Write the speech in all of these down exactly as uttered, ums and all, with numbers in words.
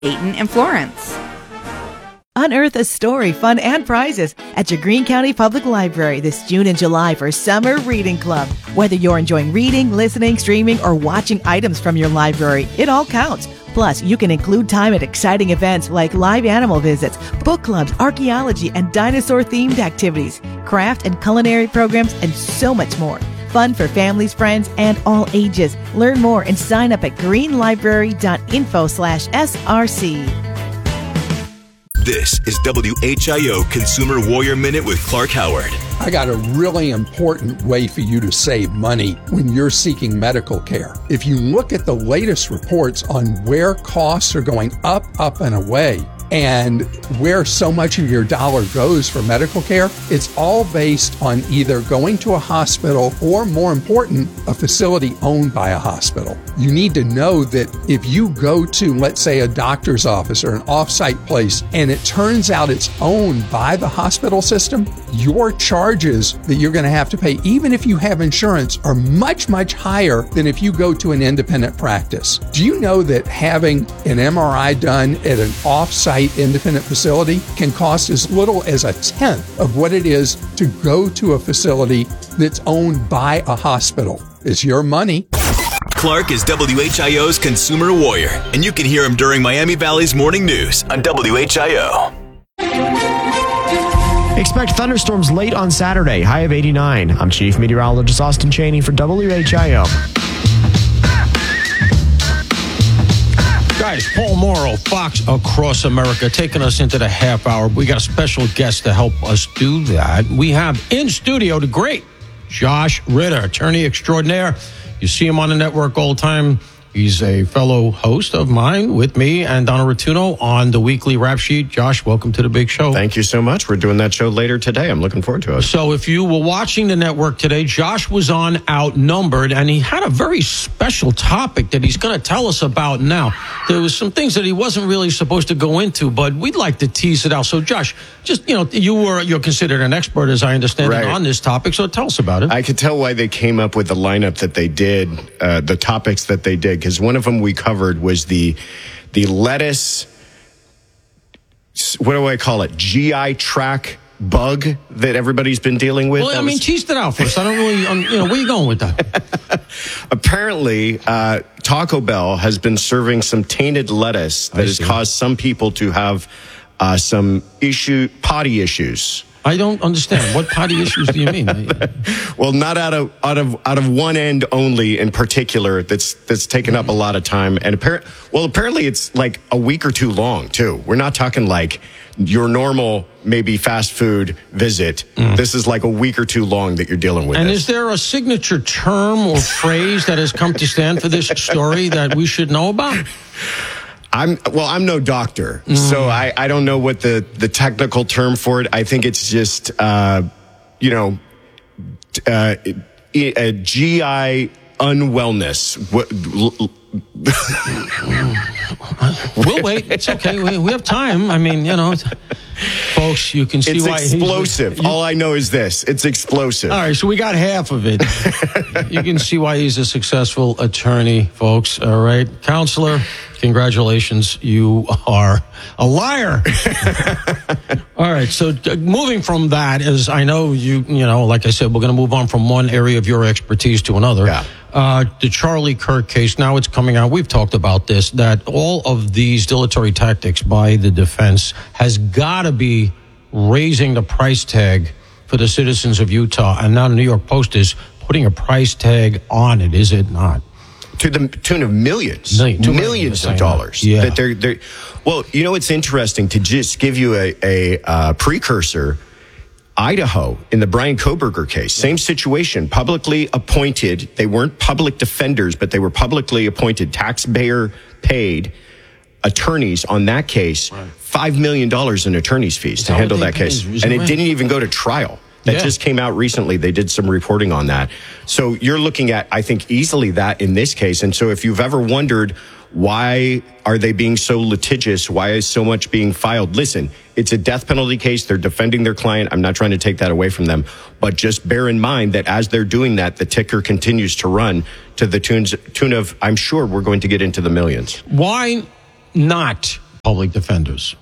Dayton and Florence. Unearth a story, fun, and prizes at your Greene County Public Library this June and July for Summer Reading Club. Whether you're enjoying reading, listening, streaming, or watching items from your library, it all counts. Plus, you can include time at exciting events like live animal visits, book clubs, archaeology, and dinosaur-themed activities, craft and culinary programs, and so much more. Fun for families, friends, and all ages. Learn more and sign up at greenlibrary.info slash SRC. This is W H I O Consumer Warrior Minute with Clark Howard. I got a really important way for you to save money when you're seeking medical care. If you look at the latest reports on where costs are going up, up, and away, and where so much of your dollar goes for medical care, it's all based on either going to a hospital or, more important, a facility owned by a hospital. You need to know that if you go to, let's say, a doctor's office or an off-site place, and it turns out it's owned by the hospital system, your charges that you're going to have to pay, even if you have insurance, are much, much higher than if you go to an independent practice. Do you know that having an M R I done at an off-site independent facility can cost as little as a tenth of what it is to go to a facility that's owned by a hospital? It's your money. Clark is W H I O's Consumer Warrior, and you can hear him during Miami Valley's Morning News on W H I O. Expect thunderstorms late on Saturday, high of eighty-nine. I'm Chief Meteorologist Austin Chaney for W H I O. Guys, Paul Morrow, Fox Across America, taking us into the half hour. We got a special guest to help us do that. We have in studio the great Josh Ritter, attorney extraordinaire. You see him on the network all the time. He's a fellow host of mine with me and Donna Rotuno on the weekly Rap Sheet. Josh, welcome to the big show. Thank you so much. We're doing that show later today. I'm looking forward to it. So if you were watching the network today, Josh was on Outnumbered, and he had a very special topic that he's going to tell us about now. There was some things that he wasn't really supposed to go into, but we'd like to tease it out. So Josh, just, you know, you were, you're considered an expert, as I understand right. it, on this topic. So tell us about it. I could tell why they came up with the lineup that they did, uh, the topics that they did, because one of them we covered was the the lettuce, what do I call it, G I tract bug that everybody's been dealing with. Well, that I mean, was... tease it out for us. I don't really, um, you know, where are you going with that? Apparently, uh, Taco Bell has been serving some tainted lettuce that has caused some people to have uh, some issue, potty issues. I don't understand. What potty issues do you mean? Well, not out of out of out of one end only in particular. That's that's taken up a lot of time, and apparent. Well, apparently it's like a week or two long too. We're not talking like your normal maybe fast food visit. Mm. This is like a week or two long that you're dealing with. And this. Is there a signature term or phrase that has come to stand for this story that we should know about? I'm well, I'm no doctor, mm. so I, I don't know what the, the technical term for it. I think it's just, uh, you know, uh, a G I unwellness. We'll wait. It's okay. We, we have time. I mean, you know, folks, you can see it's why explosive. He's, you, All I know is this: it's explosive. All right, so we got half of it. You can see why he's a successful attorney, folks. All right, counselor. Congratulations, you are a liar. All right, so uh, moving from that, as I know you, you know, like I said, we're going to move on from one area of your expertise to another. Yeah. Uh, the Charlie Kirk case, now it's coming out. We've talked about this, that all of these dilatory tactics by the defense has got to be raising the price tag for the citizens of Utah. And now the New York Post is putting a price tag on it, is it not? To the tune of millions, Million, millions of dollars. Yeah. That they're, they're, well, you know, it's interesting to just give you a, a uh, precursor. Idaho, in the Brian Koberger case, same situation, publicly appointed. They weren't public defenders, but they were publicly appointed, taxpayer paid attorneys on that case, right. five million dollars in attorney's fees to handle that case. And it didn't even go to trial. That yeah. just came out recently. They did some reporting on that. So you're looking at, I think, easily that in this case. And so if you've ever wondered, why are they being so litigious? Why is so much being filed? Listen, it's a death penalty case. They're defending their client. I'm not trying to take that away from them. But just bear in mind that as they're doing that, the ticker continues to run to the tunes, tune of, I'm sure we're going to get into the millions. Why not public defenders?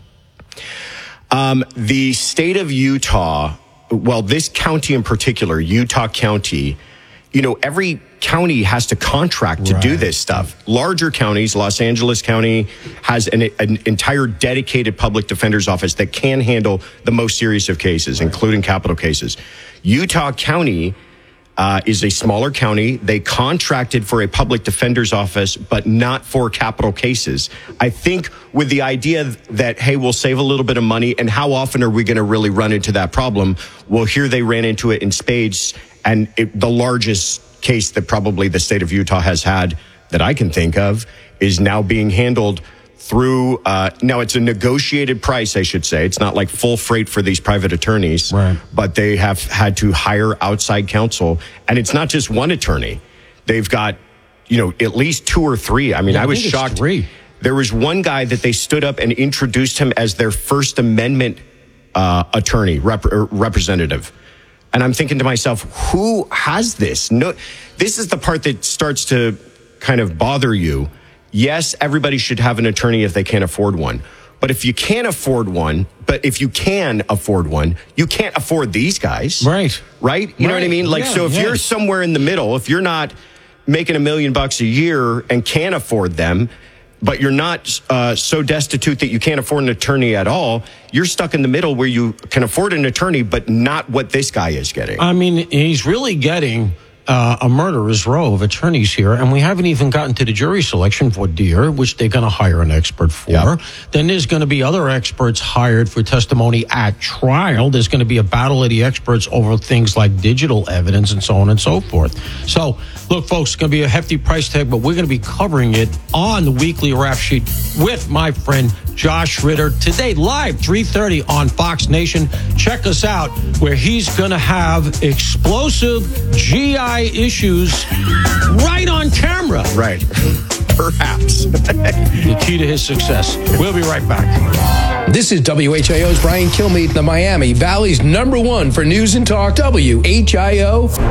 Um, the state of Utah, well, this county in particular, Utah County, you know, every county has to contract to right. do this stuff. Larger counties, Los Angeles County has an, an entire dedicated public defender's office that can handle the most serious of cases, right. including capital cases. Utah County uh, is a smaller county. They contracted for a public defender's office, but not for capital cases. I think with the idea that, hey, we'll save a little bit of money, and how often are we going to really run into that problem? Well, here they ran into it in spades, and it, the largest case that probably the state of Utah has had that I can think of is now being handled through, uh, now it's a negotiated price, I should say. It's not like full freight for these private attorneys, right. but they have had to hire outside counsel. And it's not just one attorney. They've got, you know, at least two or three. I mean, yeah, I, I was shocked. Three. There was one guy that they stood up and introduced him as their First Amendment uh, attorney, rep- representative. And I'm thinking to myself, who has this? No, this is the part that starts to kind of bother you. Yes, everybody should have an attorney if they can't afford one. But if you can't afford one, but if you can afford one, you can't afford these guys. Right. Right? You right. know what I mean? Like, yeah, so if yeah. you're somewhere in the middle, if you're not making a million bucks a year and can't afford them, but you're not uh, so destitute that you can't afford an attorney at all, you're stuck in the middle where you can afford an attorney, but not what this guy is getting. I mean, he's really getting uh, a murderer's row of attorneys here, and we haven't even gotten to the jury selection for Deere, which they're going to hire an expert for. Yep. Then there's going to be other experts hired for testimony at trial. There's going to be a battle of the experts over things like digital evidence and so on and so forth. So, look, folks, it's going to be a hefty price tag, but we're going to be covering it on the weekly rap sheet with my friend Josh Ritter today, live three thirty on Fox Nation. Check us out where he's going to have explosive G I issues right on camera. Right. Perhaps. The key to his success. We'll be right back. This is W H I O's Brian Kilmeade, the Miami Valley's number one for news and talk, W H I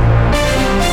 O.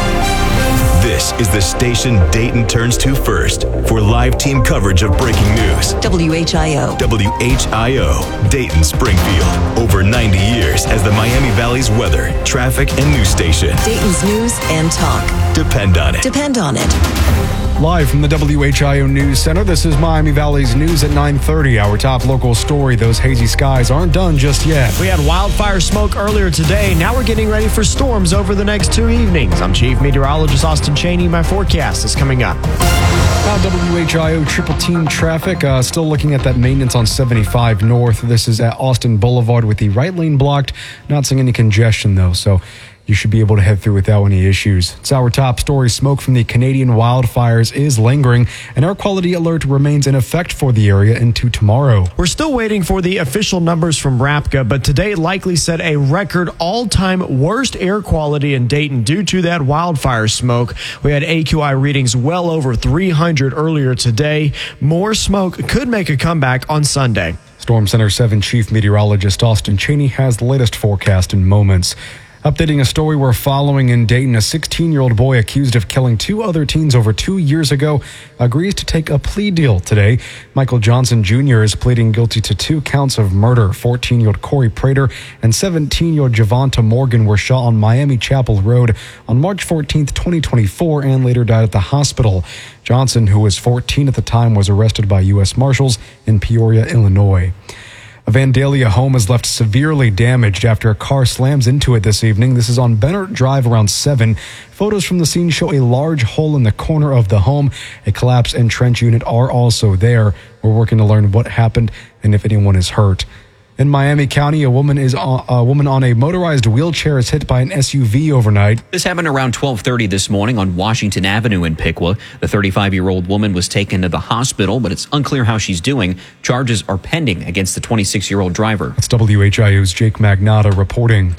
This is the station Dayton turns to first for live team coverage of breaking news. W H I O. W H I O, Dayton, Springfield. Over ninety years as the Miami Valley's weather, traffic, and news station. Dayton's news and talk. Depend on it. Depend on it. Live from the W H I O News Center, this is Miami Valley's news at nine thirty. Our top local story, those hazy skies aren't done just yet. We had wildfire smoke earlier today. Now we're getting ready for storms over the next two evenings. I'm Chief Meteorologist Austin Cheney. My forecast is coming up. Now W H I O triple team traffic. Uh, still looking at that maintenance on seventy-five North. This is at Austin Boulevard with the right lane blocked. Not seeing any congestion, though, so you should be able to head through without any issues. It's our top story. Smoke from the Canadian wildfires is lingering. An air quality alert remains in effect for the area into tomorrow. We're still waiting for the official numbers from RAPCA, but today likely set a record all-time worst air quality in Dayton due to that wildfire smoke. We had A Q I readings well over three hundred earlier today. More smoke could make a comeback on Sunday. Storm Center seven Chief Meteorologist Austin Cheney has the latest forecast in moments. Updating a story we're following in Dayton, a sixteen-year-old boy accused of killing two other teens over two years ago agrees to take a plea deal today. Michael Johnson Junior is pleading guilty to two counts of murder. fourteen-year-old Corey Prater and seventeen-year-old Javonta Morgan were shot on Miami Chapel Road on March fourteenth, twenty twenty-four, and later died at the hospital. Johnson, who was fourteen at the time, was arrested by U S Marshals in Peoria, Illinois. A Vandalia home is left severely damaged after a car slams into it this evening. This is on Bennett Drive around seven. Photos from the scene show a large hole in the corner of the home. A collapsed and trench unit are also there. We're working to learn what happened and if anyone is hurt. In Miami County, a woman is on, a woman on a motorized wheelchair is hit by an S U V overnight. This happened around twelve thirty this morning on Washington Avenue in Piqua. The thirty-five-year-old woman was taken to the hospital, but it's unclear how she's doing. Charges are pending against the twenty-six-year-old driver. That's W H I O's Jake Magnotta reporting.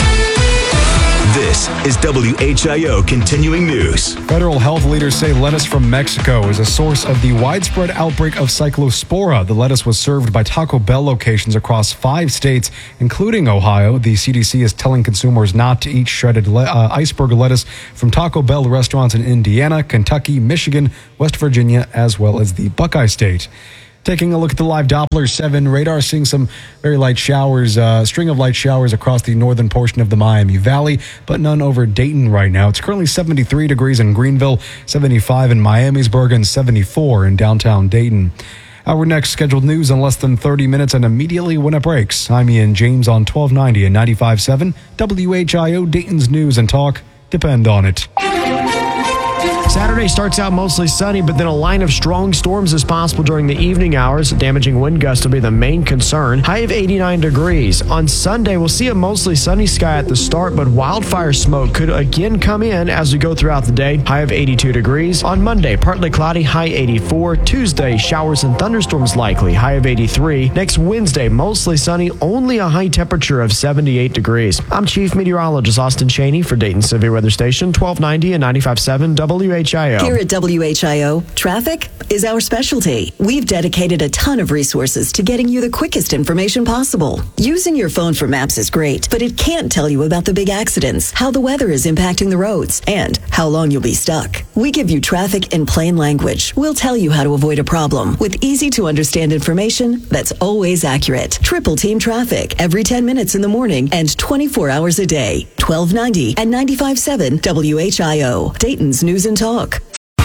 This is W H I O Continuing News. Federal health leaders say lettuce from Mexico is a source of the widespread outbreak of cyclospora. The lettuce was served by Taco Bell locations across five states, including Ohio. The C D C is telling consumers not to eat shredded le- uh, iceberg lettuce from Taco Bell restaurants in Indiana, Kentucky, Michigan, West Virginia, as well as the Buckeye State. Taking a look at the live Doppler seven radar, seeing some very light showers, uh, string of light showers across the northern portion of the Miami Valley, but none over Dayton right now. It's currently seventy-three degrees in Greenville, seventy-five in Miamisburg, and seventy-four in downtown Dayton. Our next scheduled news in less than thirty minutes and immediately when it breaks. I'm Ian James on twelve ninety and ninety-five point seven W H I O, Dayton's News and Talk. Depend on it. Saturday starts out mostly sunny, but then a line of strong storms is possible during the evening hours. Damaging wind gusts will be the main concern. High of eighty-nine degrees. On Sunday, we'll see a mostly sunny sky at the start, but wildfire smoke could again come in as we go throughout the day. High of eighty-two degrees. On Monday, partly cloudy, high eighty-four. Tuesday, showers and thunderstorms likely, high of eighty-three. Next Wednesday, mostly sunny, only a high temperature of seventy-eight degrees. I'm Chief Meteorologist Austin Cheney for Dayton Severe Weather Station, twelve ninety and ninety-five point seven W H I O. Here at W H I O, traffic is our specialty. We've dedicated a ton of resources to getting you the quickest information possible. Using your phone for maps is great, but it can't tell you about the big accidents, how the weather is impacting the roads, and how long you'll be stuck. We give you traffic in plain language. We'll tell you how to avoid a problem with easy to understand information that's always accurate. Triple Team Traffic every ten minutes in the morning and twenty-four hours a day. twelve ninety and ninety-five point seven W H I O, Dayton's News and Talk.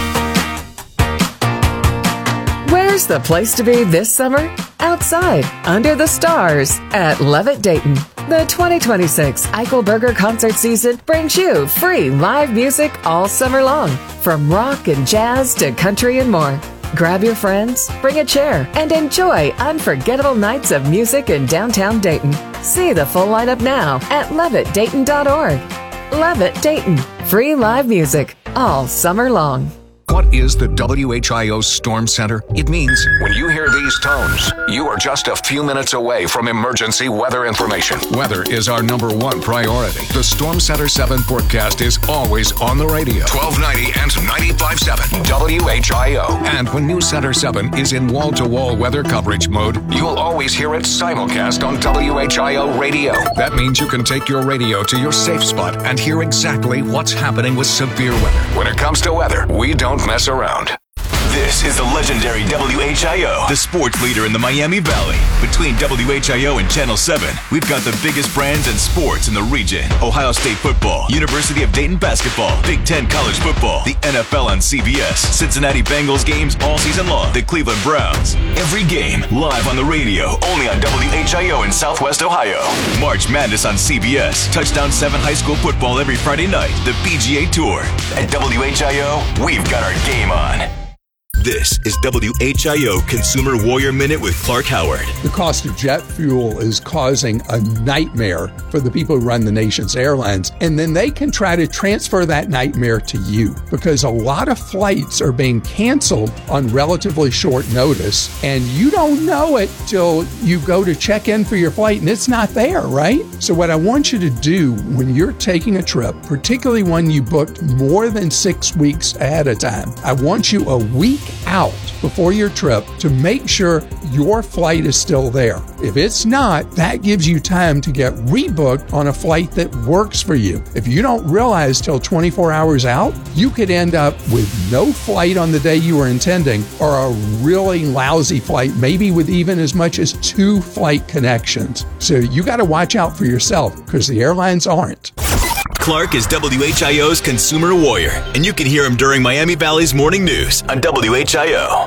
Where's the place to be this summer? Outside, under the stars, at Levitt Dayton. The twenty twenty-six Eichelberger concert season brings you free live music all summer long, from rock and jazz to country and more. Grab your friends, bring a chair, and enjoy unforgettable nights of music in downtown Dayton. See the full lineup now at levitt dayton dot org. Levitt Dayton, free live music all summer long. What is the W H I O Storm Center? It means when you hear these tones, you are just a few minutes away from emergency weather information. Weather is our number one priority. The Storm Center seven forecast is always on the radio. twelve ninety and ninety-five point seven W H I O. And when News Center seven is in wall-to-wall weather coverage mode, you'll always hear it simulcast on W H I O radio. That means you can take your radio to your safe spot and hear exactly what's happening with severe weather. When it comes to weather, we don't mess around. This is the legendary W H I O, the sports leader in the Miami Valley. Between W H I O and Channel seven, we've got the biggest brands and sports in the region. Ohio State football, University of Dayton basketball, Big Ten college football, the N F L on C B S, Cincinnati Bengals games all season long, the Cleveland Browns. Every game live on the radio, only on W H I O in Southwest Ohio. March Madness on C B S, Touchdown seven high school football every Friday night, the P G A Tour. At W H I O, we've got our game on. This is W H I O Consumer Warrior Minute with Clark Howard. The cost of jet fuel is causing a nightmare for the people who run the nation's airlines, and then they can try to transfer that nightmare to you because a lot of flights are being canceled on relatively short notice, and you don't know it till you go to check in for your flight and it's not there, right? So what I want you to do when you're taking a trip, particularly one you booked more than six weeks ahead of time, I want you a week out before your trip to make sure your flight is still there. If it's not, that gives you time to get rebooked on a flight that works for you. If you don't realize till twenty-four hours out, you could end up with no flight on the day you were intending or a really lousy flight, maybe with even as much as two flight connections. So you got to watch out for yourself because the airlines aren't. Clark is W H I O's consumer warrior, and you can hear him during Miami Valley's morning news on W H I O.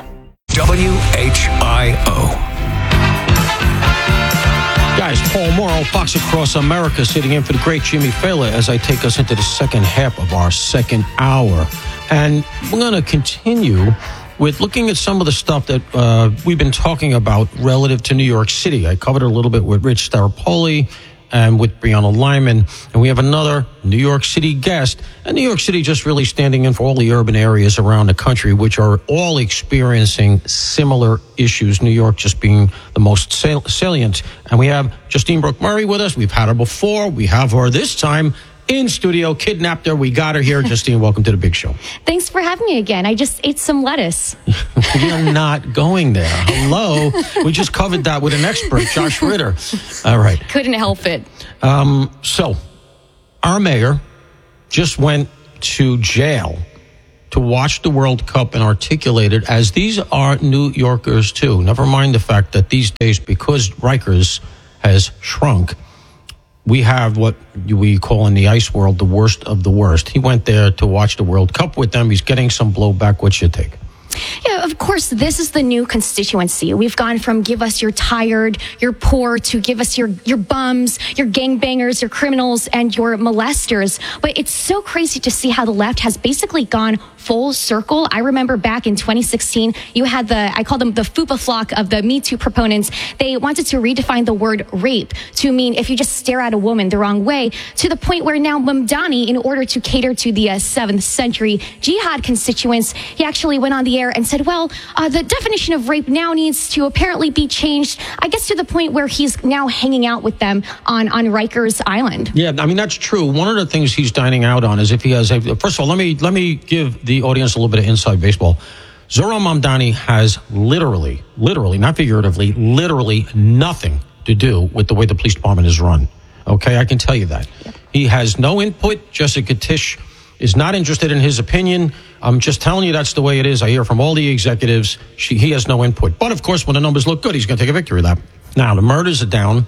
W H I O. Guys, Paul Morrow, Fox Across America, sitting in for the great Jimmy Fallon as I take us into the second half of our second hour. And we're going to continue with looking at some of the stuff that uh, we've been talking about relative to New York City. I covered a little bit with Rich Staropoli and with Brianna Lyman. And we have another New York City guest. And New York City just really standing in for all the urban areas around the country, which are all experiencing similar issues, New York just being the most sal- salient. And we have Justine Brooke Murray with us. We've had her before. We have her this time in studio, kidnapped her. We got her here. Justine, welcome to the big show. Thanks for having me again. I just ate some lettuce. We're not going there. Hello. We just covered that with an expert, Josh Ritter. All right. Couldn't help it. Um, so, our mayor just went to jail to watch the World Cup and articulate it, as these are New Yorkers too. Never mind the fact that these days, because Rikers has shrunk, we have what we call in the ice world the worst of the worst. He went there to watch the World Cup with them. He's getting some blowback. What's your take? Yeah, of course, this is the new constituency. We've gone from give us your tired, your poor, to give us your, your bums, your gangbangers, your criminals, and your molesters. But it's so crazy to see how the left has basically gone full circle. I remember back in twenty sixteen, you had the, I call them the fupa flock of the Me Too proponents. They wanted to redefine the word rape to mean if you just stare at a woman the wrong way, to the point where now Mamdani, in order to cater to the uh, seventh century jihad constituents, he actually went on the air and said, well, uh, the definition of rape now needs to apparently be changed, I guess to the point where he's now hanging out with them on, on Rikers Island. Yeah, I mean, that's true. One of the things he's dining out on is if he has, a, first of all, let me let me give the audience a little bit of inside baseball. Zohran Mamdani has literally, literally, not figuratively, literally nothing to do with the way the police department is run. Okay, I can tell you that. Yep. He has no input. Jessica Tisch is not interested in his opinion. I'm just telling you that's the way it is. I hear from all the executives. She, he has no input. But, of course, when the numbers look good, he's going to take a victory lap. Now, the murders are down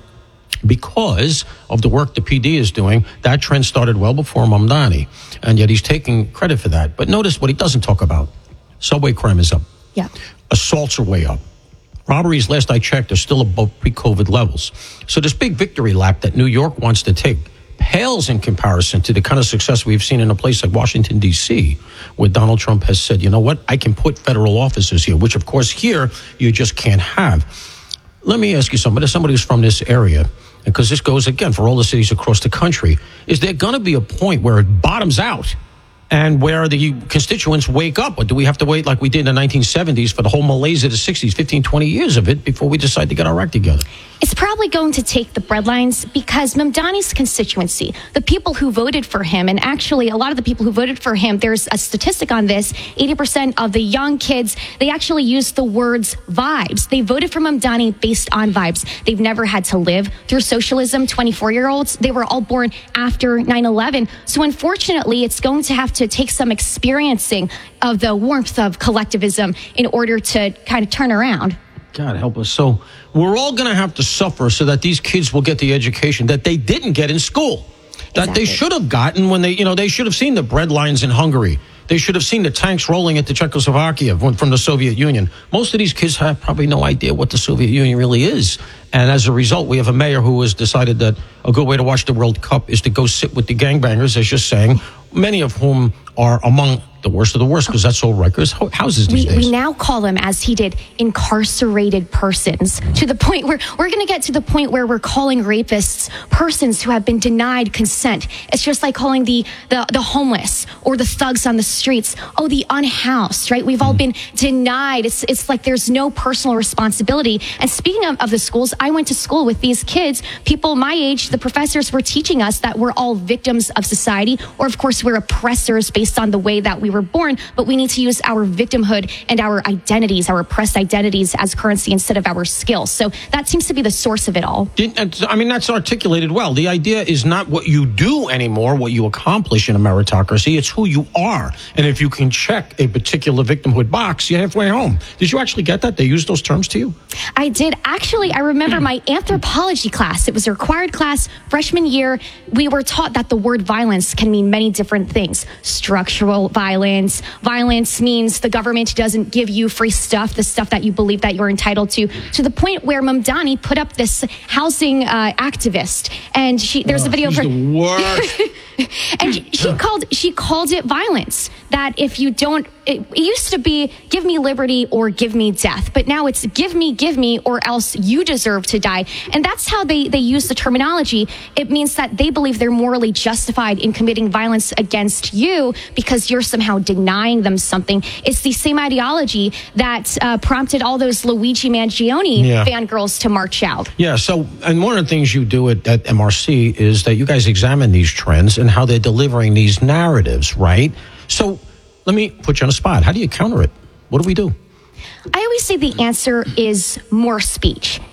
because of the work the P D is doing. That trend started well before Mamdani, and yet he's taking credit for that. But notice what he doesn't talk about. Subway crime is up. Yeah. Assaults are way up. Robberies, last I checked, are still above pre-COVID levels. So this big victory lap that New York wants to take pales in comparison to the kind of success we've seen in a place like Washington, D C, where Donald Trump has said, you know what, I can put federal officers here, which, of course, here you just can't have. Let me ask you something. As somebody who's from this area, because this goes, again, for all the cities across the country, is there going to be a point where it bottoms out and where the constituents wake up? Or do we have to wait like we did in the nineteen seventies for the whole malaise of the sixties, fifteen, twenty years of it before we decide to get our act together? It's probably going to take the breadlines because Mamdani's constituency, the people who voted for him, and actually a lot of the people who voted for him, there's a statistic on this, eighty percent of the young kids, they actually use the words vibes. They voted for Mamdani based on vibes. They've never had to live through socialism. twenty-four-year-olds, they were all born after nine eleven. So unfortunately, it's going to have to take some experiencing of the warmth of collectivism in order to kind of turn around. God help us. So we're all going to have to suffer so that these kids will get the education that they didn't get in school, that Exactly. they should have gotten when they, you know, they should have seen the bread lines in Hungary. They should have seen the tanks rolling into Czechoslovakia from the Soviet Union. Most of these kids have probably no idea what the Soviet Union really is. And as a result, we have a mayor who has decided that a good way to watch the World Cup is to go sit with the gangbangers, as you're saying, many of whom are among the worst of the worst, because that's all Rikers houses these we, days. we now call them, as he did, incarcerated persons, to the point where we're going to get to the point where we're calling rapists persons who have been denied consent. It's just like calling the, the, the homeless or the thugs on the streets, oh, the unhoused, right? We've all been denied. It's, it's like there's no personal responsibility. And speaking of, of the schools, I went to school with these kids, people my age, the professors were teaching us that we're all victims of society, or of course we're oppressors based on the way that we were born, but we need to use our victimhood and our identities, our oppressed identities, as currency instead of our skills. So that seems to be the source of it all. I mean, that's articulated well. The idea is not what you do anymore, what you accomplish in a meritocracy. It's who you are. And if you can check a particular victimhood box, you're halfway home. Did you actually get that? They used those terms to you? I did. Actually, I remember my anthropology class. It was a required class freshman year. We were taught that the word violence can mean many different things. Structural violence. Violence means the government doesn't give you free stuff, the stuff that you believe that you're entitled to, to the point where Mamdani put up this housing uh, activist. And she, there's oh, a video of her. The worst. And she called she called it violence. That if you don't, it, it used to be give me liberty or give me death, but now it's give me, give me, or else you deserve to die. And that's how they they use the terminology. It means that they believe they're morally justified in committing violence against you because you're somehow denying them something. It's the same ideology that uh, prompted all those Luigi Mangione Yeah. fangirls to march out. Yeah, so, and one of the things you do at, at M R C is that you guys examine these trends and how they're delivering these narratives, right? So let me put you on a spot. How do you counter it? What do we do? I always say the answer is more speech.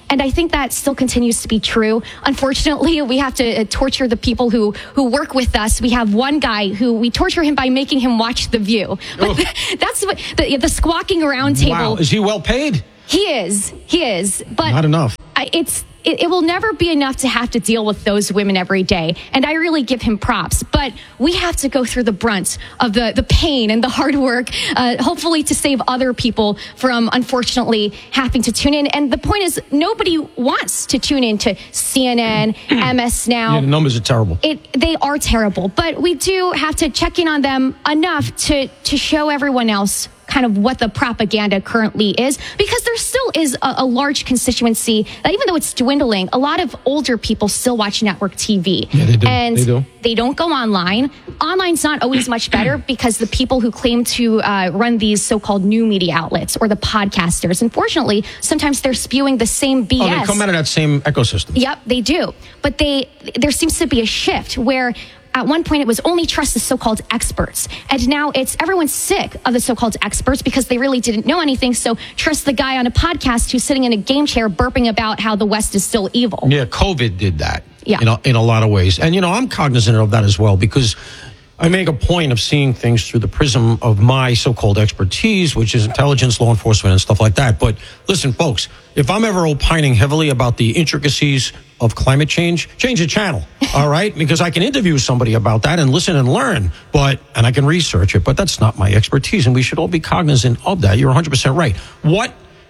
And I think that still continues to be true. Unfortunately, we have to uh, torture the people who, who work with us. We have one guy who we torture him by making him watch The View. But that's what the, the squawking around table. Wow. Is he well paid? He is. He is. But not enough. I, it's it, it will never be enough to have to deal with those women every day. And I really give him props. But we have to go through the brunt of the, the pain and the hard work, uh, hopefully to save other people from, unfortunately, having to tune in. And the point is, nobody wants to tune in to C N N, M S Now. Yeah, the numbers are terrible. It, they are terrible. But we do have to check in on them enough to, to show everyone else kind of what the propaganda currently is, because there still is a, a large constituency that, even though it's dwindling, a lot of older people still watch network T V. Yeah, they do. And they do. They don't go online. Online's not always much better because the people who claim to uh, run these so-called new media outlets or the podcasters, unfortunately, sometimes they're spewing the same B S. Oh, they come out of that same ecosystem. Yep, they do. But they there seems to be a shift where at one point, it was only trust the so-called experts. And now it's everyone's sick of the so-called experts because they really didn't know anything. So trust the guy on a podcast who's sitting in a game chair burping about how the West is still evil. Yeah, COVID did that. Yeah. In a, in a lot of ways. And, you know, I'm cognizant of that as well because I make a point of seeing things through the prism of my so-called expertise, which is intelligence, law enforcement, and stuff like that. But listen, folks, if I'm ever opining heavily about the intricacies of climate change, change the channel, all right? Because I can interview somebody about that and listen and learn, but and I can research it, but that's not my expertise, and we should all be cognizant of that. You're one hundred percent right. What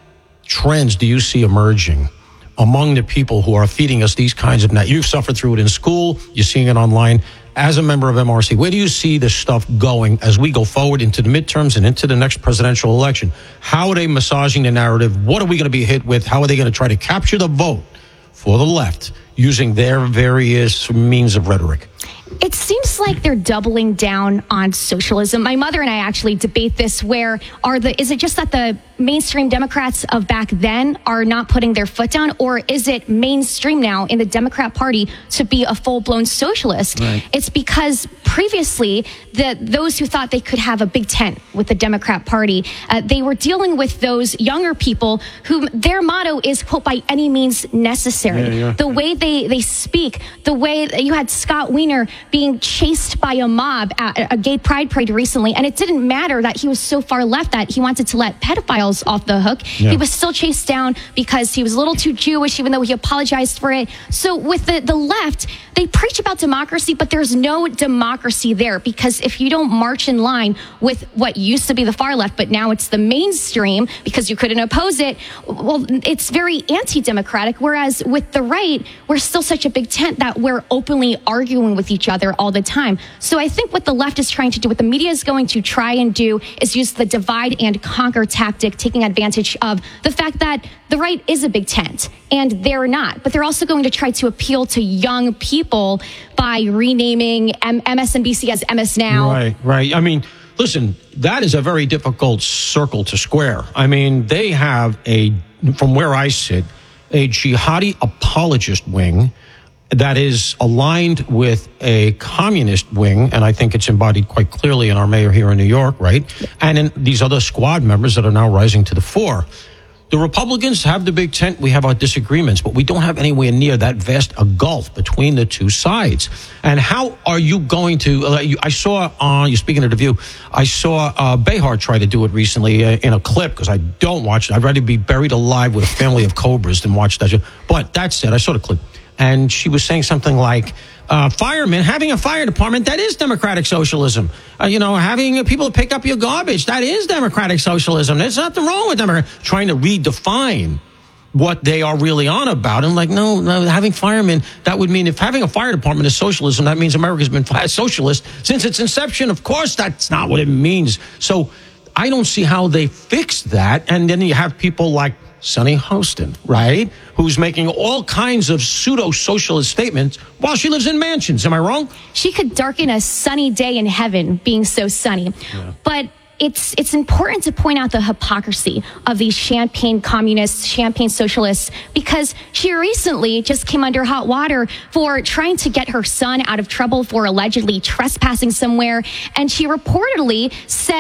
trends do you see emerging among the people who are feeding us these kinds of... Now, you've suffered through it in school, you're seeing it online. As a member of M R C, where do you see this stuff going as we go forward into the midterms and into the next presidential election? How are they massaging the narrative? What are we going to be hit with? How are they going to try to capture the vote for the left using their various means of rhetoric? It seems like they're doubling down on socialism. My mother and I actually debate this, where are the is it just that the mainstream Democrats of back then are not putting their foot down, or is it mainstream now in the Democrat Party to be a full-blown socialist? Right. It's because previously, the those who thought they could have a big tent with the Democrat Party, uh, they were dealing with those younger people whom their motto is, quote, by any means necessary. Yeah, yeah. The way they, they speak, the way you had Scott Wiener being chased by a mob at a gay pride parade recently, and it didn't matter that he was so far left that he wanted to let pedophiles off the hook. Yeah. He was still chased down because he was a little too Jewish, even though he apologized for it. So with the, the left, they preach about democracy, but there's no democracy there, because if you don't march in line with what used to be the far left, but now it's the mainstream because you couldn't oppose it, well, it's very anti-democratic. Whereas with the right, we're still such a big tent that we're openly arguing with each other all the time. So I think what the left is trying to do, what the media is going to try and do, is use the divide and conquer tactic, taking advantage of the fact that the right is a big tent and they're not. But they're also going to try to appeal to young people by renaming M- M S N B C as M S Now. Right, right. I mean, listen, that is a very difficult circle to square. I mean, they have a, from where I sit, a jihadi apologist wing that is aligned with a communist wing, and I think it's embodied quite clearly in our mayor here in New York, right? And in these other squad members that are now rising to the fore. The Republicans have the big tent. We have our disagreements, but we don't have anywhere near that vast a gulf between the two sides. And how are you going to, uh, you, I saw, uh, you're speaking of The View, I saw uh, Behar try to do it recently uh, in a clip, because I don't watch it. I'd rather be buried alive with a family of cobras than watch that show. But that said, I saw the clip. And she was saying something like, uh, firemen, having a fire department, that is democratic socialism. Uh, you know, having uh, people pick up your garbage, that is democratic socialism. There's nothing wrong with them. Trying to redefine what they are really on about. And like, no, no, having firemen, that would mean if having a fire department is socialism, that means America's been socialist since its inception. Of course, that's not what it means. So I don't see how they fix that. And then you have people like Sunny Hostin, right, who's making all kinds of pseudo-socialist statements while she lives in mansions. Am I wrong? She could darken a sunny day in heaven being so sunny. Yeah. But it's it's important to point out the hypocrisy of these champagne communists, champagne socialists, because she recently just came under hot water for trying to get her son out of trouble for allegedly trespassing somewhere. And she reportedly said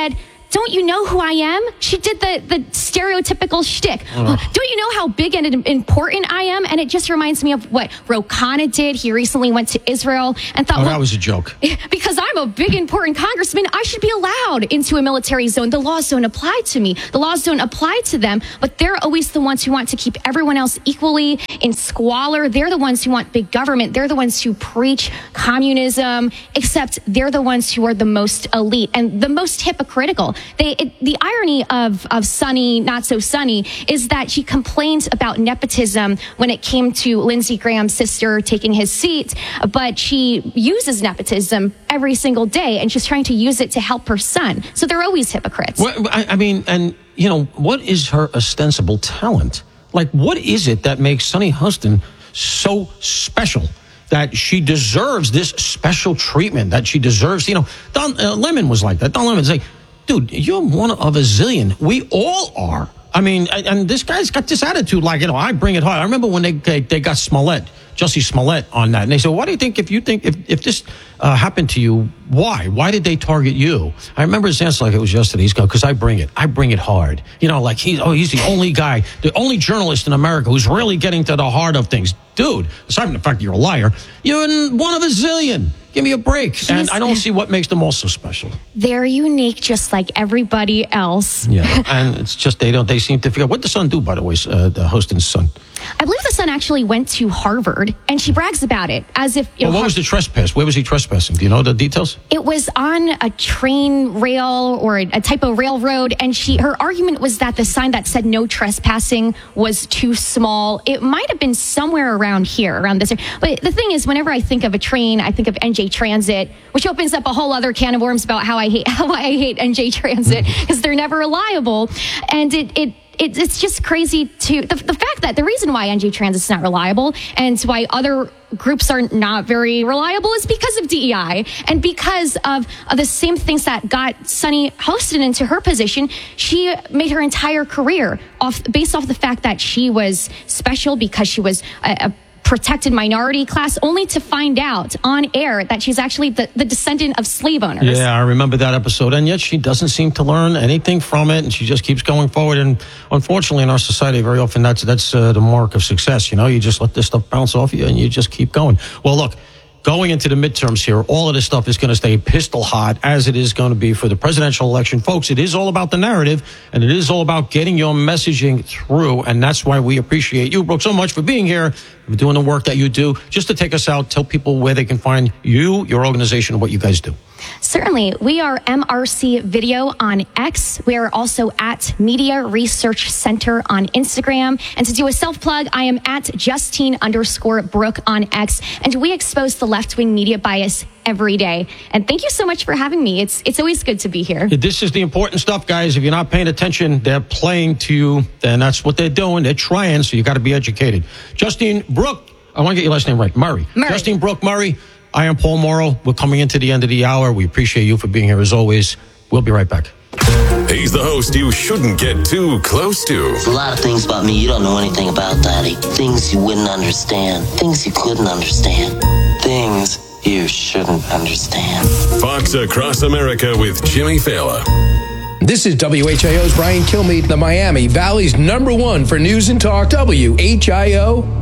don't you know who I am? She did the, the stereotypical shtick. Uh. Don't you know how big and important I am? And it just reminds me of what Ro Khanna did. He recently went to Israel and thought, oh, well, that was a joke. Because I'm a big, important congressman, I should be allowed into a military zone. The laws don't apply to me. The laws don't apply to them, but they're always the ones who want to keep everyone else equally in squalor. They're the ones who want big government. They're the ones who preach communism, except they're the ones who are the most elite and the most hypocritical. They, it, the irony of, of Sunny, Not So Sunny, is that she complained about nepotism when it came to Lindsey Graham's sister taking his seat, but she uses nepotism every single day, and she's trying to use it to help her son. So they're always hypocrites. Well, I, I mean, and, you know, what is her ostensible talent? Like, what is it that makes Sunny Hostin so special that she deserves this special treatment, that she deserves, you know, Don uh, Lemon was like that. Don Lemon's like, dude, you're one of a zillion. We all are. I mean, and this guy's got this attitude like, you know, I bring it hard. I remember when they they, they got Smollett, Jussie Smollett on that. And they said, why do you think if you think, if, if this uh, happened to you, why? Why did they target you? I remember his answer like it was yesterday. He's going, because I bring it. I bring it hard. You know, like he's, oh, he's the only guy, the only journalist in America who's really getting to the heart of things. Dude, aside from the fact that you're a liar, you're one of a zillion. Give me a break. He's, and I don't see what makes them all so special. They're unique just like everybody else. Yeah, and it's just they don't, they seem to forget. What did the son do, by the way, uh, the Hostin's son? I believe the son actually went to Harvard, and she brags about it as if... You well, know, what was the trespass? Where was he trespassing? Do you know the details? It was on a train rail or a, a type of railroad, and she her argument was that the sign that said no trespassing was too small. It might have been somewhere around here, around this. But the thing is, whenever I think of a train, I think of N J Transit, which opens up a whole other can of worms about how I hate how I hate N J Transit, because they're never reliable. And it... it It, it's just crazy to the, the fact that the reason why N J Transit is not reliable and why other groups are not very reliable is because of D E I and because of, of the same things that got Sunny Hostin into her position. She made her entire career off based off the fact that she was special because she was a, a protected minority class, only to find out on air that she's actually the, the descendant of slave owners. Yeah, I remember that episode. And yet she doesn't seem to learn anything from it. And she just keeps going forward. And unfortunately, in our society, very often that's that's uh, the mark of success. You know, you just let this stuff bounce off you and you just keep going. Well, look, going into the midterms here, all of this stuff is going to stay pistol hot, as it is going to be for the presidential election. Folks, it is all about the narrative, and it is all about getting your messaging through, and that's why we appreciate you, Brooke, so much for being here, for doing the work that you do. Just to take us out, tell people where they can find you, your organization, and what you guys do. Certainly. We are M R C Video on X. We are also at Media Research Center on Instagram. And to do a self-plug, I am at Justine underscore Brooke on X. And we expose the left-wing media bias every day. And thank you so much for having me. It's it's always good to be here. This is the important stuff, guys. If you're not paying attention, they're playing to you. Then that's what they're doing. They're trying, so you got to be educated. Justine Brooke, I want to get your last name right. Murray. Murray. Justine Brooke Murray. I am Paul Morrow. We're coming into the end of the hour. We appreciate you for being here as always. We'll be right back. He's the host you shouldn't get too close to. There's a lot of things about me you don't know anything about, Daddy. Things you wouldn't understand. Things you couldn't understand. Things you shouldn't understand. Fox Across America with Jimmy Fallon. This is W H I O's Brian Kilmeade, the Miami Valley's number one for news and talk, W H I O.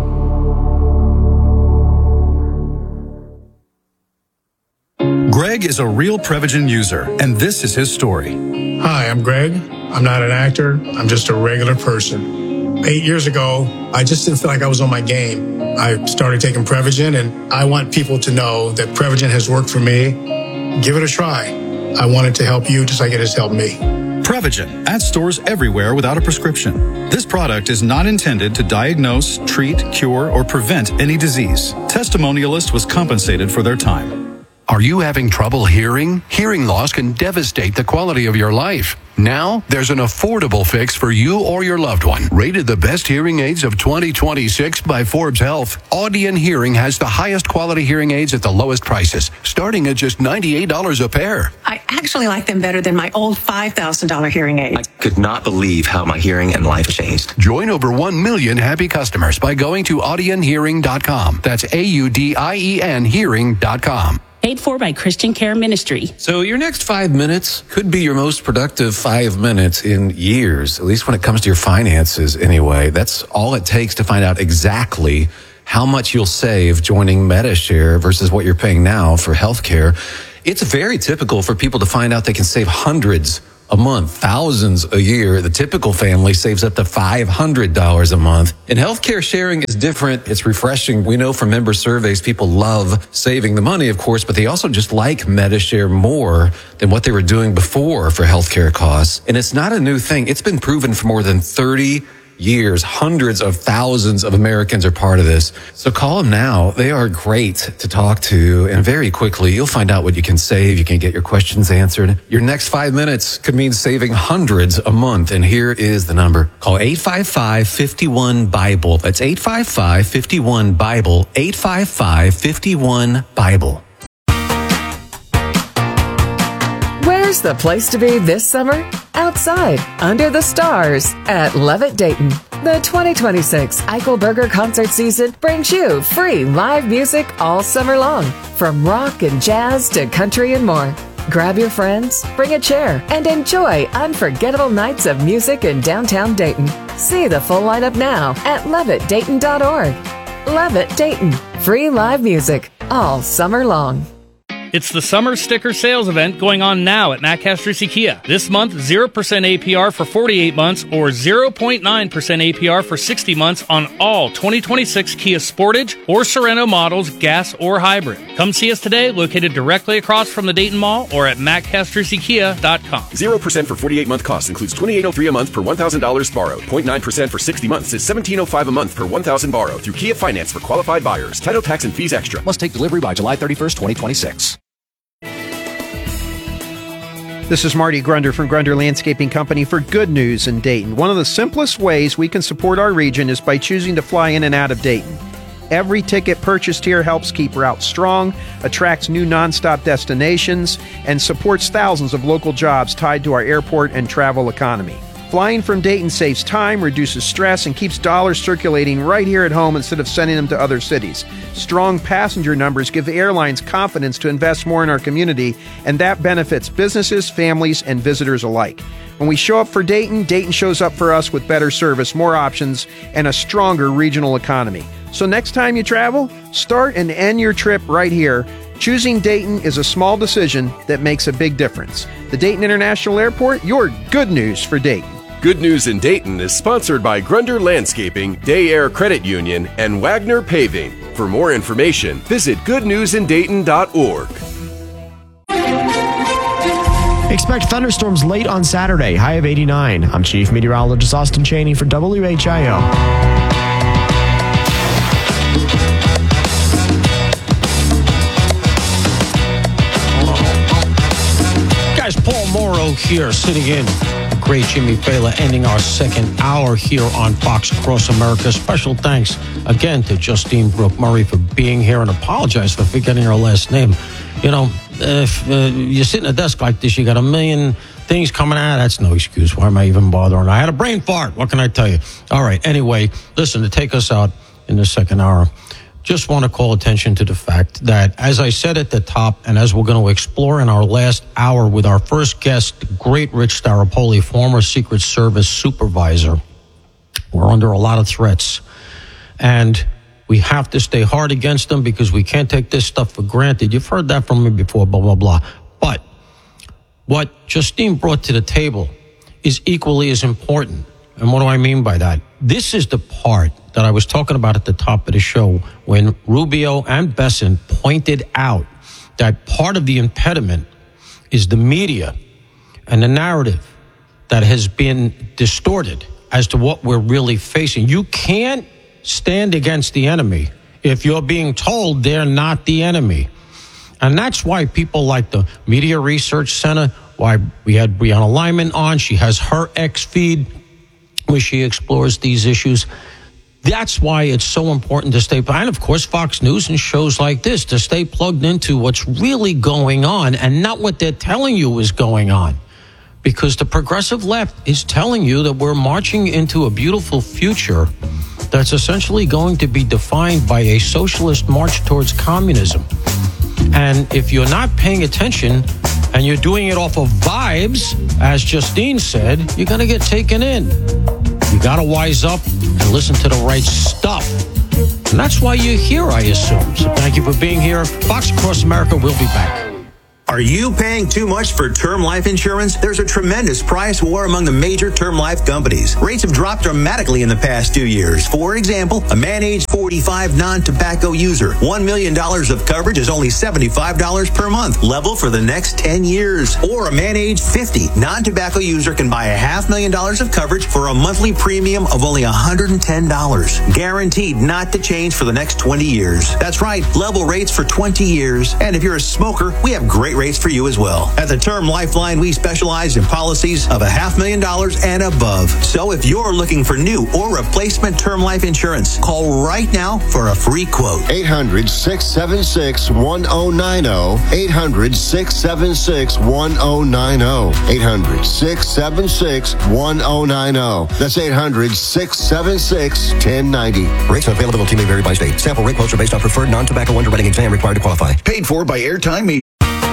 Greg is a real Prevagen user, and this is his story. Hi, I'm Greg. I'm not an actor. I'm just a regular person. Eight years ago, I just didn't feel like I was on my game. I started taking Prevagen, and I want people to know that Prevagen has worked for me. Give it a try. I want it to help you just like it has helped me. Prevagen, at stores everywhere without a prescription. This product is not intended to diagnose, treat, cure, or prevent any disease. Testimonialist was compensated for their time. Are you having trouble hearing? Hearing loss can devastate the quality of your life. Now, there's an affordable fix for you or your loved one. Rated the best hearing aids of twenty twenty-six by Forbes Health, Audion Hearing has the highest quality hearing aids at the lowest prices, starting at just ninety-eight dollars a pair. I actually like them better than my old five thousand dollars hearing aids. I could not believe how my hearing and life changed. Join over one million happy customers by going to audion hearing dot com. That's A U D I E N hearing dot com. paid for by Christian Care Ministry. So your next five minutes could be your most productive five minutes in years, at least when it comes to your finances anyway. That's all it takes to find out exactly how much you'll save joining MediShare versus what you're paying now for healthcare. It's very typical for people to find out they can save hundreds a month, thousands a year. The typical family saves up to five hundred dollars a month. And healthcare sharing is different. It's refreshing. We know from member surveys, people love saving the money, of course, but they also just like MediShare more than what they were doing before for healthcare costs. And it's not a new thing. It's been proven for more than thirty years. Hundreds of thousands of Americans are part of this. So call them now. They are great to talk to. And very quickly, you'll find out what you can save. You can get your questions answered. Your next five minutes could mean saving hundreds a month. And here is the number. Call eight five five, five one, BIBLE. That's eight five five, five one, BIBLE. eight five five, five one, BIBLE. Where's the place to be this summer? Outside, under the stars, at Levitt Dayton. The twenty twenty-six Eichelberger concert season brings you free live music all summer long, from rock and jazz to country and more. Grab your friends, bring a chair, and enjoy unforgettable nights of music in downtown Dayton. See the full lineup now at levitt dayton dot org. Levitt Dayton, free live music all summer long. It's the summer sticker sales event going on now at Mac Castrisi Kia. This month, zero percent A P R for forty-eight months or zero point nine percent A P R for sixty months on all twenty twenty-six Kia Sportage or Sorento models, gas or hybrid. Come see us today, located directly across from the Dayton Mall or at mac castrisi kia dot com. zero percent for forty-eight month cost includes twenty-eight oh three a month per one thousand dollars borrowed. zero point nine percent for sixty months is seventeen oh five a month per one thousand borrowed through Kia Finance for qualified buyers. Title, tax, and fees extra. Must take delivery by July thirty-first, twenty twenty-six. This is Marty Grunder from Grunder Landscaping Company for Good News in Dayton. One of the simplest ways we can support our region is by choosing to fly in and out of Dayton. Every ticket purchased here helps keep routes strong, attracts new nonstop destinations, and supports thousands of local jobs tied to our airport and travel economy. Flying from Dayton saves time, reduces stress, and keeps dollars circulating right here at home instead of sending them to other cities. Strong passenger numbers give the airlines confidence to invest more in our community, and that benefits businesses, families, and visitors alike. When we show up for Dayton, Dayton shows up for us with better service, more options, and a stronger regional economy. So next time you travel, start and end your trip right here. Choosing Dayton is a small decision that makes a big difference. The Dayton International Airport, your good news for Dayton. Good News in Dayton is sponsored by Grunder Landscaping, Day Air Credit Union, and Wagner Paving. For more information, visit good news in dayton dot org. Expect thunderstorms late on Saturday, high of eighty-nine. I'm Chief Meteorologist Austin Cheney for W H I O. Guys, Paul Morrow here, sitting in. Great Jimmy Fela, ending our second hour here on Fox Across America. Special thanks again to Justine Brooke Murray for being here, and apologize for forgetting her last name. You know, if uh, you sit in a desk like this, you got a million things coming out. That's no excuse. Why am I even bothering? I had a brain fart. What can I tell you? All right. Anyway, listen, to take us out in the second hour, just want to call attention to the fact that, as I said at the top, and as we're going to explore in our last hour with our first guest, great Rich Staropoli, former Secret Service supervisor, we're under a lot of threats. And we have to stay hard against them because we can't take this stuff for granted. You've heard that from me before, blah, blah, blah. But what Justine brought to the table is equally as important. And what do I mean by that? This is the part that I was talking about at the top of the show when Rubio and Besson pointed out that part of the impediment is the media and the narrative that has been distorted as to what we're really facing. You can't stand against the enemy if you're being told they're not the enemy. And that's why people like the Media Research Center, why we had Brianna Lyman on, she has her X feed where she explores these issues. That's why it's so important to stay, and of course Fox News and shows like this, to stay plugged into what's really going on and not what they're telling you is going on. Because the progressive left is telling you that we're marching into a beautiful future that's essentially going to be defined by a socialist march towards communism. And if you're not paying attention and you're doing it off of vibes, as Justine said, you're going to get taken in. You got to wise up and listen to the right stuff. And that's why you're here, I assume. So thank you for being here. Fox Across America will be back. Are you paying too much for term life insurance? There's a tremendous price war among the major term life companies. Rates have dropped dramatically in the past two years. For example, a man age forty-five non-tobacco user, one million dollars of coverage is only seventy-five dollars per month, level for the next ten years. Or a man age fifty non-tobacco user can buy a half million dollars of coverage for a monthly premium of only one hundred ten dollars. Guaranteed not to change for the next twenty years. That's right, level rates for twenty years. And if you're a smoker, we have great rates for you as well. At the Term Lifeline, we specialize in policies of a half million dollars and above. So if you're looking for new or replacement term life insurance, call right now for a free quote. eight hundred, six seven six, one oh nine oh. eight hundred, six seven six, one oh nine oh. eight hundred, six seven six, one oh nine oh. That's eight hundred, six seven six, one oh nine oh. Rates and availability may vary by state. Sample rate quotes are based on preferred non-tobacco underwriting exam required to qualify. Paid for by Airtime Media.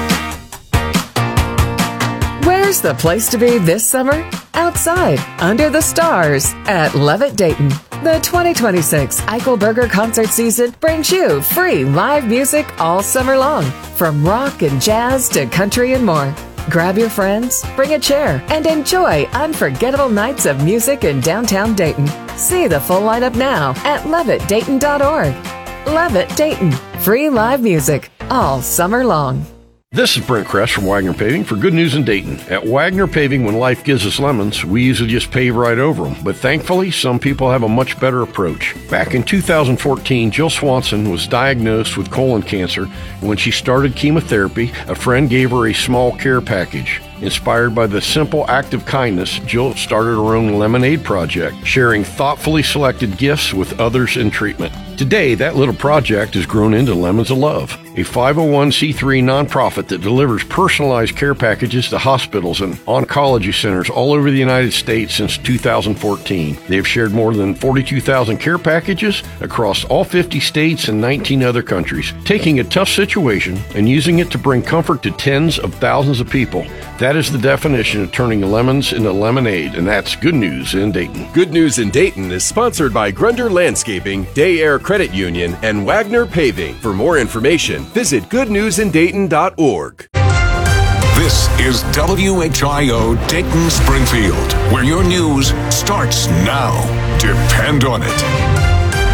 Where's the place to be this summer? Outside, under the stars, at Levitt Dayton. The twenty twenty-six Eichelberger concert season brings you free live music all summer long, from rock and jazz to country and more. Grab your friends, bring a chair, and enjoy unforgettable nights of music in downtown Dayton. See the full lineup now at levitt dayton dot org. Levitt Dayton, free live music all summer long. This is Brent Kress from Wagner Paving for Good News in Dayton. At Wagner Paving, when life gives us lemons, we usually just pave right over them. But thankfully, some people have a much better approach. Back in two thousand fourteen, Jill Swanson was diagnosed with colon cancer. When she started chemotherapy, a friend gave her a small care package. Inspired by the simple act of kindness, Jill started her own lemonade project, sharing thoughtfully selected gifts with others in treatment. Today, that little project has grown into Lemons of Love, a five oh one c three nonprofit that delivers personalized care packages to hospitals and oncology centers all over the United States since two thousand fourteen. They have shared more than forty-two thousand care packages across all fifty states and nineteen other countries, taking a tough situation and using it to bring comfort to tens of thousands of people. That is the definition of turning lemons into lemonade, and that's Good News in Dayton. Good News in Dayton is sponsored by Grunder Landscaping, Day Air Credit Union, and Wagner Paving. For more information, visit good news in dayton dot org. This is W H I O Dayton Springfield, where your news starts now. Depend on it.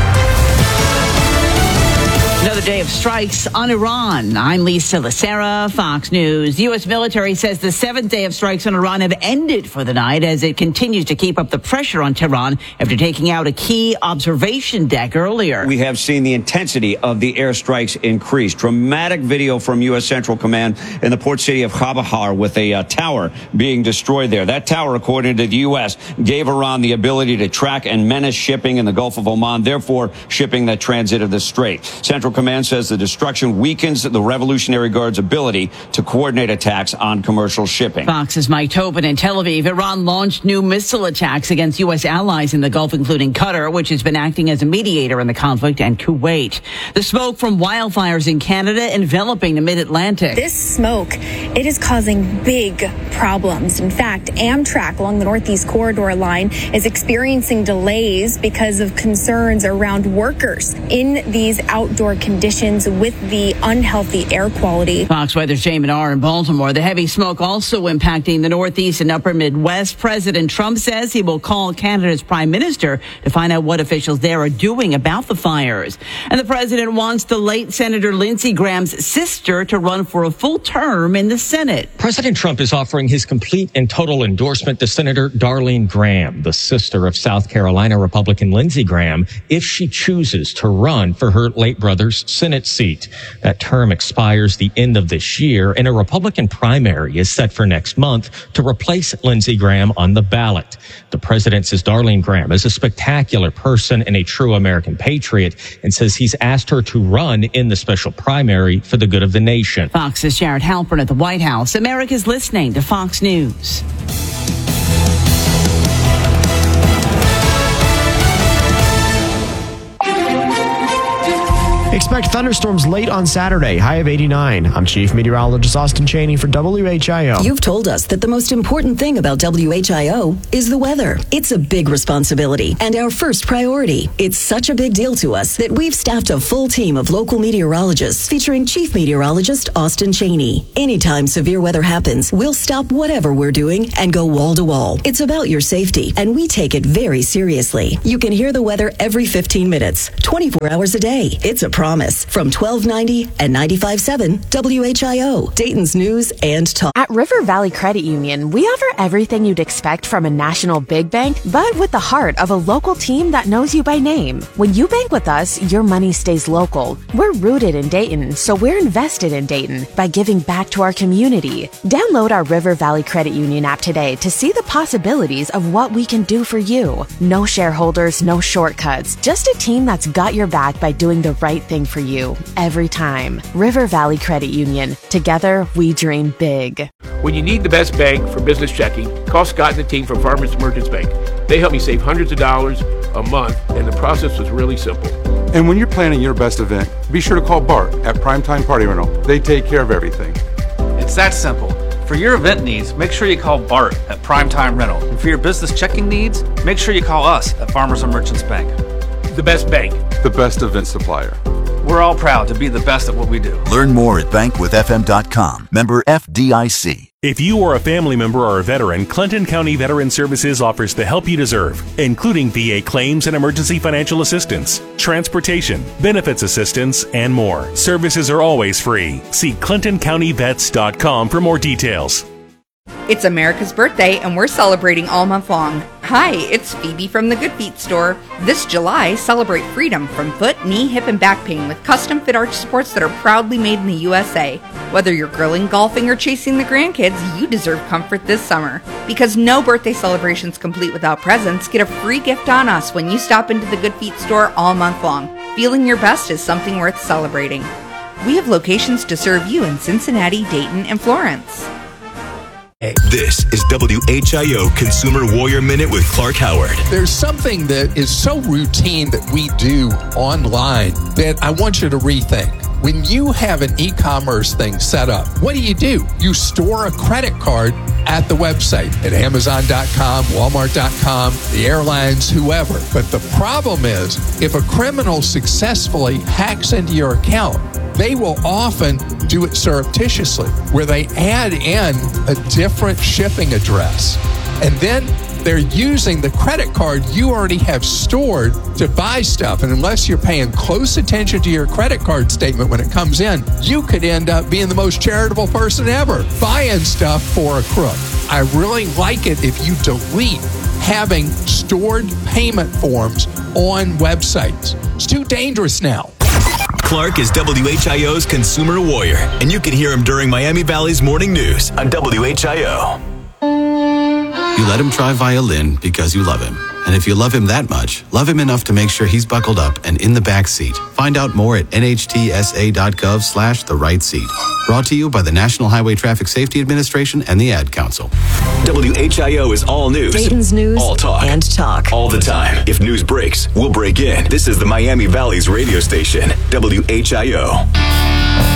Another day of strikes on Iran. I'm Lisa Lacera, Fox News. The U S military says the seventh day of strikes on Iran have ended for the night as it continues to keep up the pressure on Tehran after taking out a key observation deck earlier. We have seen the intensity of the airstrikes increase. Dramatic video from U S Central Command in the port city of Chabahar with a uh, tower being destroyed there. That tower, according to the U S, gave Iran the ability to track and menace shipping in the Gulf of Oman, therefore shipping that transited the strait. Central Command says the destruction weakens the Revolutionary Guard's ability to coordinate attacks on commercial shipping. Fox's Mike Tobin in Tel Aviv. Iran launched new missile attacks against U S allies in the Gulf, including Qatar, which has been acting as a mediator in the conflict, and Kuwait. The smoke from wildfires in Canada enveloping the mid-Atlantic. This smoke, it is causing big problems. In fact, Amtrak along the Northeast Corridor line is experiencing delays because of concerns around workers in these outdoor conditions with the unhealthy air quality. Fox Weather's Jay Menard in Baltimore. The heavy smoke also impacting the Northeast and upper Midwest. President Trump says he will call Canada's prime minister to find out what officials there are doing about the fires. And the president wants the late Senator Lindsey Graham's sister to run for a full term in the Senate. President Trump is offering his complete and total endorsement to Senator Darlene Graham, the sister of South Carolina Republican Lindsey Graham, if she chooses to run for her late brother's Senate seat. That term expires the end of this year, and a Republican primary is set for next month to replace Lindsey Graham on the ballot. The president says Darlene Graham is a spectacular person and a true American patriot, and says he's asked her to run in the special primary for the good of the nation. Fox's Jared Halpern at the White House. America's listening to Fox News. Expect thunderstorms late on Saturday, high of eighty-nine. I'm Chief Meteorologist Austin Chaney for W H I O. You've told us that the most important thing about W H I O is the weather. It's a big responsibility and our first priority. It's such a big deal to us that we've staffed a full team of local meteorologists featuring Chief Meteorologist Austin Chaney. Anytime severe weather happens, we'll stop whatever we're doing and go wall to wall. It's about your safety, and we take it very seriously. You can hear the weather every fifteen minutes, twenty-four hours a day. It's a promise from twelve ninety and ninety-five point seven W H I O, Dayton's News and Talk. At River Valley Credit Union, we offer everything you'd expect from a national big bank, but with the heart of a local team that knows you by name. When you bank with us, your money stays local. We're rooted in Dayton, so we're invested in Dayton by giving back to our community. Download our River Valley Credit Union app today to see the possibilities of what we can do for you. No shareholders, no shortcuts, just a team that's got your back by doing the right thing for you every time. River Valley Credit Union. Together, we dream big. When you need the best bank for business checking, call Scott and the team from Farmers Merchants Bank. They help me save hundreds of dollars a month, and the process was really simple. And when you're planning your best event, be sure to call Bart at Primetime Party Rental. They take care of everything. It's that simple. For your event needs, make sure you call Bart at Primetime Rental. And for your business checking needs, make sure you call us at Farmers and Merchants Bank. The best bank. The best event supplier. We're all proud to be the best at what we do. Learn more at bank with f m dot com. Member F D I C. If you are a family member or a veteran, Clinton County Veteran Services offers the help you deserve, including V A claims and emergency financial assistance, transportation, benefits assistance, and more. Services are always free. See clinton county vets dot com for more details. It's America's birthday, and we're celebrating all month long. Hi, it's Phoebe from the Good Feet store. This July, celebrate freedom from foot, knee, hip, and back pain with custom fit arch supports that are proudly made in the U S A. Whether you're grilling, golfing, or chasing the grandkids, you deserve comfort this summer. Because no birthday celebration's complete without presents, get a free gift on us when you stop into the Good Feet store all month long. Feeling your best is something worth celebrating. We have locations to serve you in Cincinnati, Dayton, and Florence. This is W H I O Consumer Warrior Minute with Clark Howard. There's something that is so routine that we do online that I want you to rethink. When you have an e-commerce thing set up, what do you do? You store a credit card at the website at amazon dot com, walmart dot com, the airlines, whoever. But the problem is, if a criminal successfully hacks into your account, they will often do it surreptitiously, where they add in a different shipping address. And then they're using the credit card you already have stored to buy stuff. And unless you're paying close attention to your credit card statement when it comes in, you could end up being the most charitable person ever, buying stuff for a crook. I really like it if you delete having stored payment forms on websites. It's too dangerous now. Clark is W H I O's Consumer Warrior, and you can hear him during Miami Valley's Morning News on W H I O. You let him try violin because you love him. And if you love him that much, love him enough to make sure he's buckled up and in the back seat. Find out more at N H T S A dot gov slash the right seat. Brought to you by the National Highway Traffic Safety Administration and the Ad Council. W H I O is all news. Dayton's News all talk. and talk. All the time. If news breaks, we'll break in. This is the Miami Valley's radio station, W H I O.